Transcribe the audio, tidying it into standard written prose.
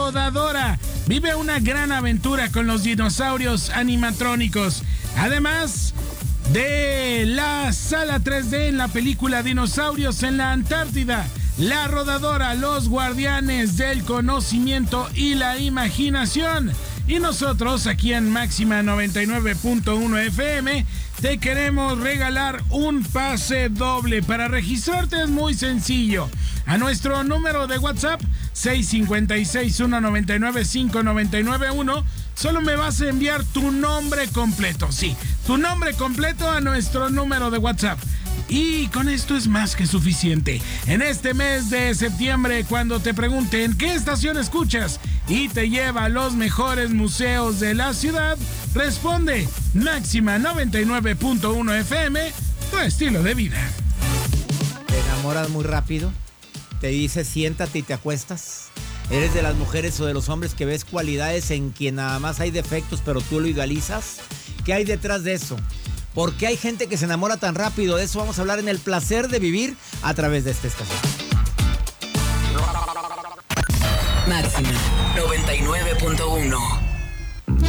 Rodadora. Vive una gran aventura con los dinosaurios animatrónicos. Además de la sala 3D en la película Dinosaurios en la Antártida. La Rodadora, los guardianes del conocimiento y la imaginación. Y nosotros aquí en Máxima 99.1 FM te queremos regalar un pase doble. Para registrarte es muy sencillo. A nuestro número de WhatsApp 656-199-5991 solo me vas a enviar tu nombre completo. Sí, tu nombre completo a nuestro número de WhatsApp. Y con esto es más que suficiente. En este mes de septiembre, cuando te pregunten qué estación escuchas y te lleva a los mejores museos de la ciudad, responde Máxima 99.1 FM, tu estilo de vida. ¿Te enamoras muy rápido? ¿Te dices siéntate y te acuestas? ¿Eres de las mujeres o de los hombres que ves cualidades en quien nada más hay defectos pero tú lo idealizas? ¿Qué hay detrás de eso? ¿Por qué hay gente que se enamora tan rápido? De eso vamos a hablar en El Placer de Vivir a través de esta estación. Máxima 99.1